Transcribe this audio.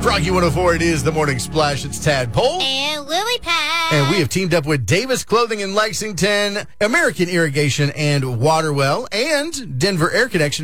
Rocky 104, it is the Morning Splash. It's Tadpole. And Lily Pad. And we have teamed up with Davis Clothing in Lexington, American Irrigation and Waterwell, and Denver Air Connection